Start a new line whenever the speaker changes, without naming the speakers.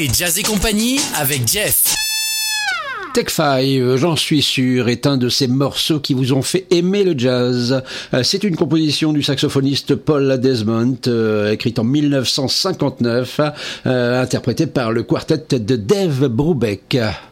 Et Jazz et compagnie avec Jeff.
Take 5, j'en suis sûr, est un de ces morceaux qui vous ont fait aimer le jazz. C'est une composition du saxophoniste Paul Desmond, écrite en 1959, interprétée par le quartet de Dave Brubeck.